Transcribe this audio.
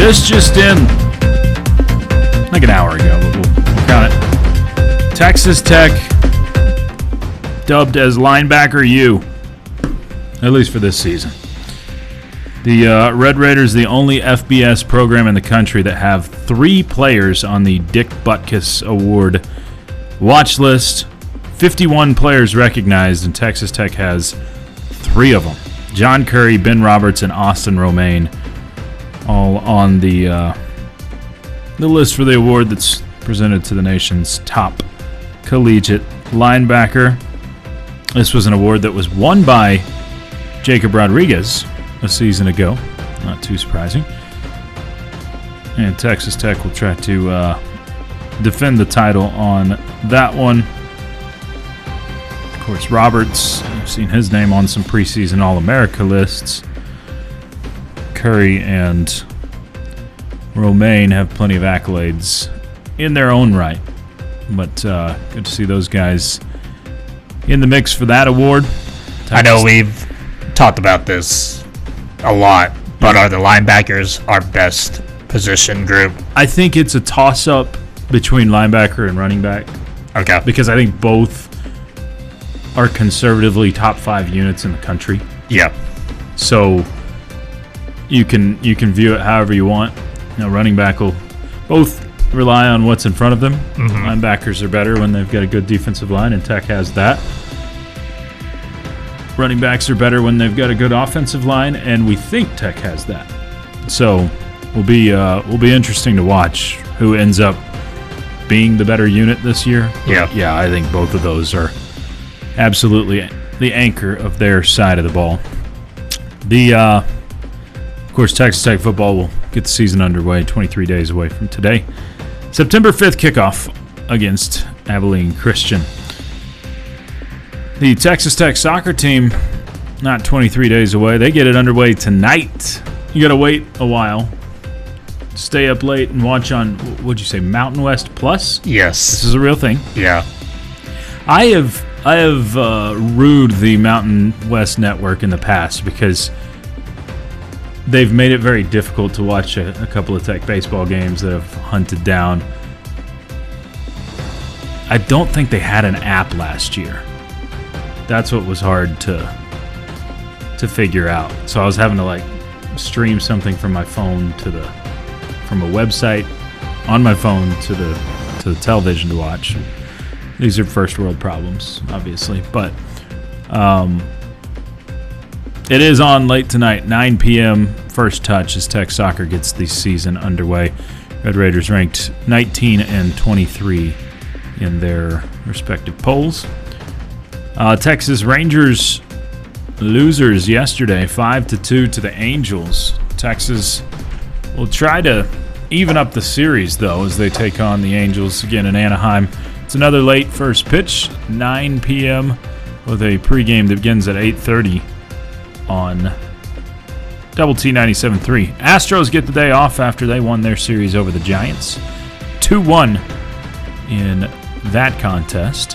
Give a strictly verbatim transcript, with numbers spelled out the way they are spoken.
This just in, like an hour ago, but we'll, we'll count it. Texas Tech dubbed as Linebacker U, at least for this season. The uh, Red Raiders, the only F B S program in the country that have three players on the Dick Butkus Award watch list. fifty-one players recognized, and Texas Tech has three of them. John Curry, Ben Roberts, and Austin Romaine, all on the uh, the list for the award that's presented to the nation's top collegiate linebacker. This was an award that was won by Jacob Rodriguez a season ago. Not too surprising. And Texas Tech will try to uh, defend the title on that one. Of course, Roberts, I've seen his name on some preseason All-America lists. Curry and Romaine have plenty of accolades in their own right. But uh, good to see those guys in the mix for that award. Texas I know we've talked about this a lot, but are the linebackers our best position group? I think it's a toss-up between linebacker and running back. Okay. Because I think both are conservatively top five units in the country. Yeah. So you can you can view it however you want. You know, running back will both rely on what's in front of them. Mm-hmm. Linebackers are better when they've got a good defensive line, and Tech has that. Running backs are better when they've got a good offensive line, and we think Tech has that. So will be uh, will be interesting to watch who ends up being the better unit this year. Yeah. Yeah, I think both of those are absolutely the anchor of their side of the ball. The uh, of course, Texas Tech football will get the season underway twenty-three days away from today. September fifth kickoff against Abilene Christian. The Texas Tech soccer team, not twenty-three days away. They get it underway tonight. You got to wait a while. Stay up late and watch on, what'd you say, Mountain West Plus? Yes. This is a real thing. Yeah. I have I have uh, rued the Mountain West Network in the past because they've made it very difficult to watch a, a couple of Tech baseball games that have hunted down. I don't think they had an app last year. That's what was hard to to figure out. So I was having to like stream something from my phone to the from a website on my phone to the to the television to watch. These are first world problems, obviously, but um, it is on late tonight, nine p.m. First touch as Tech soccer gets the season underway. Red Raiders ranked nineteen and twenty-three in their respective polls. Uh, Texas Rangers losers yesterday, five to two to the Angels. Texas will try to even up the series, though, as they take on the Angels again in Anaheim. It's another late first pitch, nine p.m. with a pregame that begins at eight thirty on Double T ninety-seven point three. Astros get the day off after they won their series over the Giants. two one in that contest.